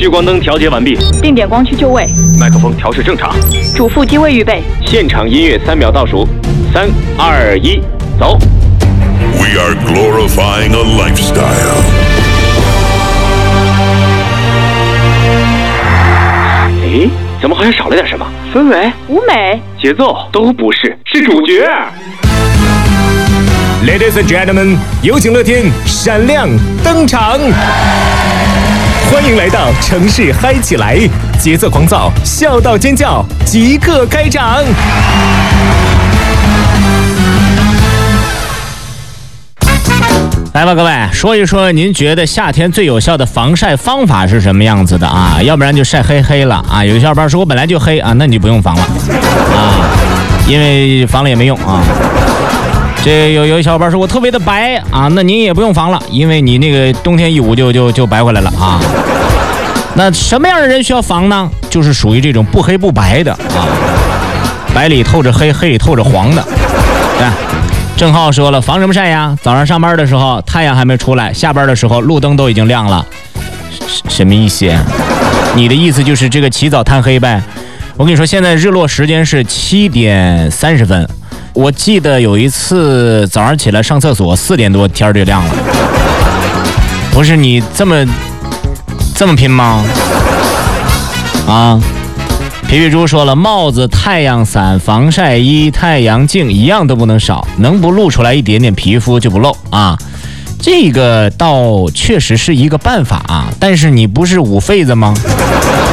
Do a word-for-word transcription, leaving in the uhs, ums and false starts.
聚光灯调节完毕， 定点光区就位， 麦克风调试正常， 主副机位预备。 现场音乐三秒倒数，三二一，走。 We are glorifying a lifestyle. 诶，怎么好像少了点什么？氛围、 舞美、 节奏都不是，是主角。 Ladies and gentlemen， 有请乐天闪亮登场！欢迎来到城市嗨起来，节奏狂躁，笑到尖叫，即刻开场！ 来吧，各位，说一说您觉得夏天最有效的防晒方法是什么样子的啊？要不然就晒黑黑了啊！有的小伙伴说我本来就黑啊，那你就不用防了啊，因为防了也没用啊。这有有小伙伴说我特别的白啊，那您也不用防了，因为你那个冬天一捂就就就白回来了啊。那什么样的人需要防呢？就是属于这种不黑不白的啊，白里透着黑，黑里透着黄的，对。郑浩说了，防什么晒呀？早上上班的时候太阳还没出来，下班的时候路灯都已经亮了。什么意思？你的意思就是这个起早贪黑呗？我跟你说，现在日落时间是七点三十分。我记得有一次早上起来上厕所，四点多天就亮了。不是你这么这么拼吗？啊？皮皮猪说了，帽子、太阳伞、防晒衣、太阳镜一样都不能少，能不露出来一点点皮肤就不露啊。这个倒确实是一个办法啊，但是你不是捂痱子吗？